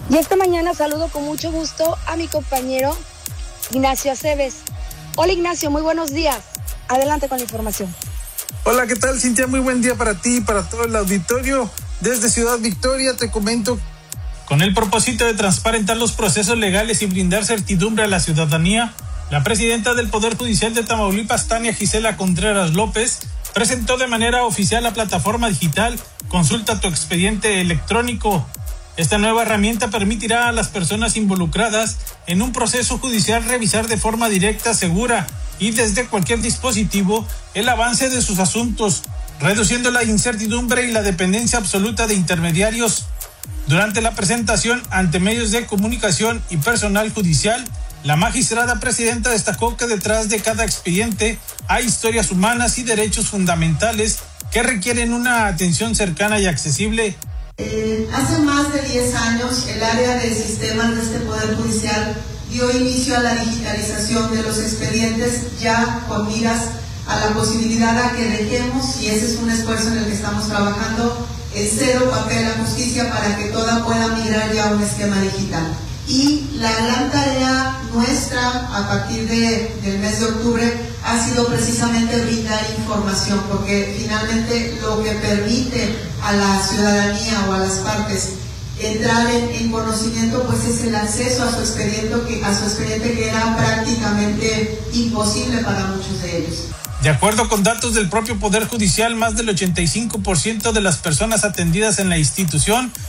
Y esta mañana saludo con mucho gusto a mi compañero Ignacio Aceves. Hola Ignacio, muy buenos días. Adelante con la información. Hola, ¿qué tal, Cintia? Muy buen día para ti y para todo el auditorio. Desde Ciudad Victoria te comento. Con el propósito de transparentar los procesos legales y brindar certidumbre a la ciudadanía, la presidenta del Poder Judicial de Tamaulipas, Tania Gisela Contreras López, presentó de manera oficial la plataforma digital Consulta tu expediente electrónico. Esta nueva herramienta permitirá a las personas involucradas en un proceso judicial revisar de forma directa, segura y desde cualquier dispositivo el avance de sus asuntos, reduciendo la incertidumbre y la dependencia absoluta de intermediarios. Durante la presentación ante medios de comunicación y personal judicial, la magistrada presidenta destacó que detrás de cada expediente hay historias humanas y derechos fundamentales que requieren una atención cercana y accesible. Hace más de 10 años, el área de sistemas de este Poder Judicial dio inicio a la digitalización de los expedientes, ya con miras a la posibilidad a que dejemos, y ese es un esfuerzo en el que estamos trabajando, el cero papel a justicia para que toda pueda migrar ya a un esquema digital. Y la gran tarea nuestra a partir del mes de octubre ha sido precisamente brindar información, porque finalmente lo que permite a la ciudadanía o a las partes entrar en conocimiento pues es el acceso a su expediente que era prácticamente imposible para muchos de ellos. De acuerdo con datos del propio Poder Judicial, más del 85% de las personas atendidas en la institución